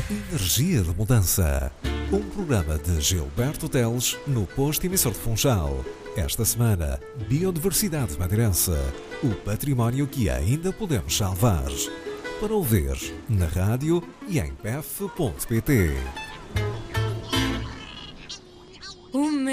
Energia de Mudança. Um programa de Gilberto Teles no posto emissor de Funchal. Esta semana, Biodiversidade Madeirense. O património que ainda podemos salvar. Para ouvir na rádio e em pef.pt.